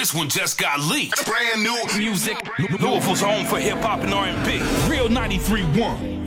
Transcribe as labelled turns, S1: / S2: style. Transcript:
S1: This one just got leaked. Brand new music. Louisville's home for hip hop and R&B. Real 93.1.